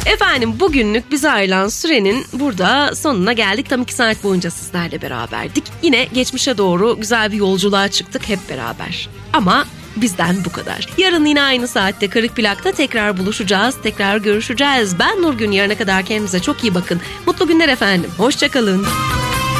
Efendim bugünlük bize ayrılan sürenin burada sonuna geldik. Tam 2 saat boyunca sizlerle beraberdik. Yine geçmişe doğru güzel bir yolculuğa çıktık hep beraber. Ama bizden bu kadar. Yarın yine aynı saatte Kırık Plak'ta tekrar buluşacağız, tekrar görüşeceğiz. Ben Nurgün, yarına kadar kendinize çok iyi bakın. Mutlu günler efendim. Hoşça kalın.